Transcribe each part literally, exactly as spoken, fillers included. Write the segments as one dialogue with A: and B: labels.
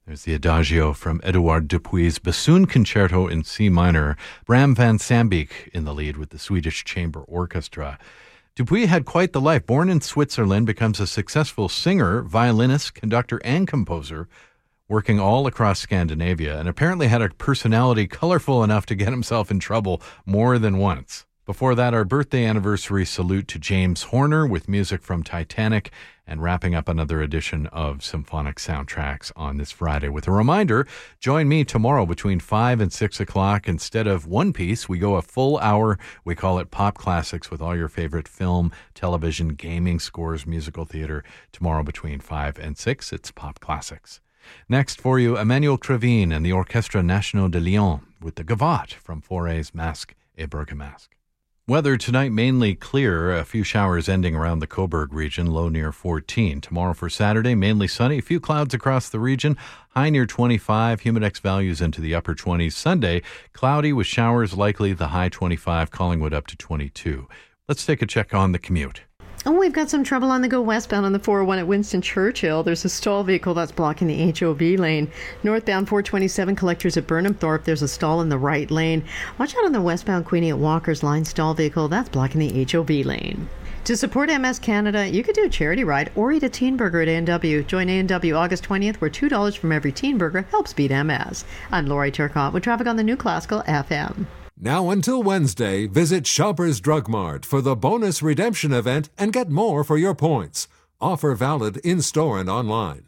A: There's the Adagio from Edouard Dupuy's Bassoon Concerto in C minor. Bram van Sambeek in the lead with the Swedish Chamber Orchestra. Dupuy had quite the life. Born in Switzerland, becomes a successful singer, violinist, conductor, and composer, working all across Scandinavia, and apparently had a personality colorful enough to get himself in trouble more than once. Before that, our birthday anniversary salute to James Horner with music from Titanic, and wrapping up another edition of Symphonic Soundtracks on this Friday with a reminder, join me tomorrow between five and six o'clock. Instead of one piece, we go a full hour. We call it Pop Classics with all your favorite film, television, gaming, scores, musical theater. Tomorrow between five and six, it's Pop Classics. Next for you, Emmanuel Crevin and the Orchestre National de Lyon with the Gavotte from Fauré's Masque et Bergamasque. Weather tonight mainly clear, a few showers ending around the Coburg region, low near fourteen. Tomorrow for Saturday, mainly sunny, a few clouds across the region, high near twenty-five, humidex values into the upper twenties. Sunday, cloudy with showers likely, the high twenty-five, Collingwood up to twenty-two. Let's take a check on the commute.
B: Oh, we've got some trouble on the go westbound on the four oh one at Winston Churchill. There's a stall vehicle that's blocking the H O V lane. Northbound four twenty-seven collectors at Burnham Thorpe. There's a stall in the right lane. Watch out on the westbound Queenie at Walker's line stall vehicle. That's blocking the H O V lane. To support M S Canada, you could do a charity ride or eat a teen burger at A and W. Join A and W August twentieth, where two dollars from every teen burger helps beat M S. I'm Lori Turcotte with traffic on the New Classical F M.
C: Now until Wednesday, visit Shoppers Drug Mart for the bonus redemption event and get more for your points. Offer valid in-store and online.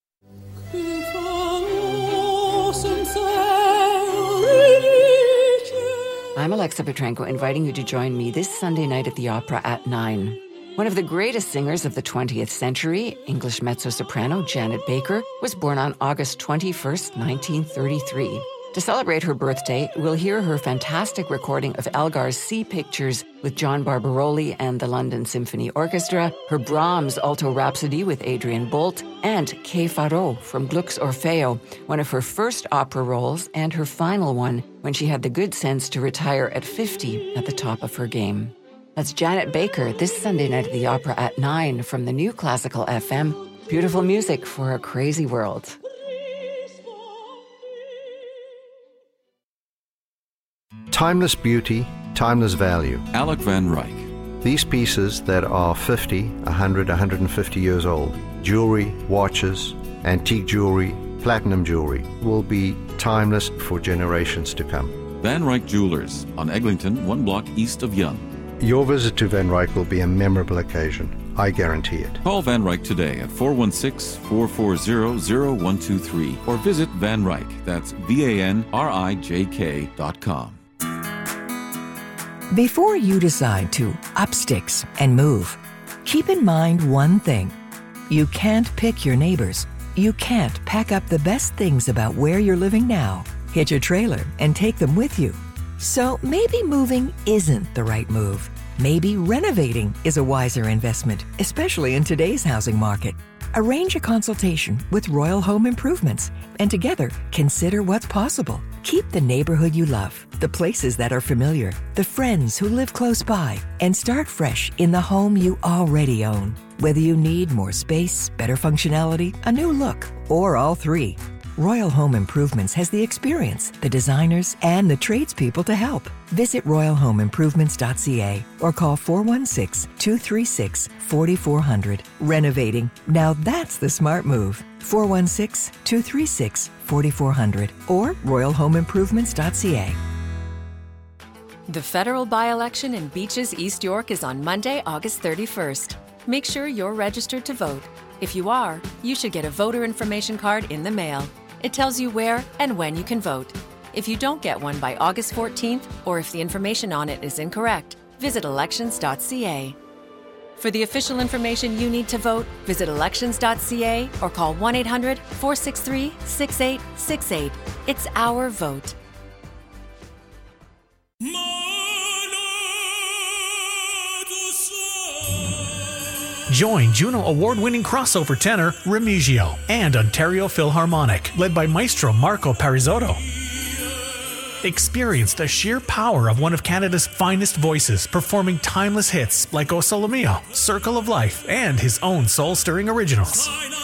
D: I'm Alexa Petrenko, inviting you to join me this Sunday night at the Opera at nine. One of the greatest singers of the twentieth century, English mezzo-soprano Janet Baker, was born on August twenty-first, nineteen thirty-three. To celebrate her birthday, we'll hear her fantastic recording of Elgar's Sea Pictures with John Barbaroli and the London Symphony Orchestra, her Brahms Alto Rhapsody with Adrian Bolt, and Che Farò from Gluck's Orfeo, one of her first opera roles and her final one when she had the good sense to retire at fifty at the top of her game. That's Janet Baker this Sunday night at the Opera at nine from the New Classical F M. Beautiful music for a crazy world.
E: Timeless beauty, timeless value.
F: Alec Van Ryck.
E: These pieces that are fifty, one hundred, one hundred fifty years old, jewelry, watches, antique jewelry, platinum jewelry, will be timeless for generations to come.
F: Van Ryck Jewelers on Eglinton, one block east of Yonge.
E: Your visit to Van Ryck will be a memorable occasion. I guarantee it.
F: Call Van Ryck today at four one six, four four zero, zero one two three or visit Van Ryck, that's V A N R I J K dot com.
G: Before you decide to up sticks and move, keep in mind one thing. You can't pick your neighbors. You can't pack up the best things about where you're living now, hitch a trailer, and take them with you. So maybe moving isn't the right move. Maybe renovating is a wiser investment, especially in today's housing market. Arrange a consultation with Royal Home Improvements and together consider what's possible. Keep the neighborhood you love, the places that are familiar, the friends who live close by, and start fresh in the home you already own. Whether you need more space, better functionality, a new look, or all three, Royal Home Improvements has the experience, the designers, and the tradespeople to help. Visit royal home improvements dot c a or call four one six, two three six, four four zero zero. Renovating. Now that's the smart move. four one six, two three six, four four zero zero or royal home improvements dot c a.
H: The federal by-election in Beaches, East York is on Monday, August thirty-first. Make sure you're registered to vote. If you are, you should get a voter information card in the mail. It tells you where and when you can vote. If you don't get one by August fourteenth, or if the information on it is incorrect, visit elections dot c a. For the official information you need to vote, visit elections dot c a or call one eight hundred, four six three, six eight six eight. It's our vote.
I: Join Juno Award-winning crossover tenor Remigio and Ontario Philharmonic, led by Maestro Marco Parisotto. Experience the sheer power of one of Canada's finest voices, performing timeless hits like O Sole Mio, Circle of Life, and his own soul-stirring originals.